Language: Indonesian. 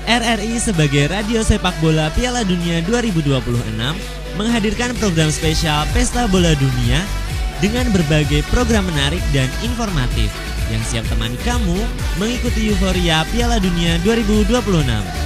RRI sebagai radio sepak bola Piala Dunia 2026 menghadirkan program spesial Pesta Bola Dunia dengan berbagai program menarik dan informatif yang siap temani kamu mengikuti euforia Piala Dunia 2026.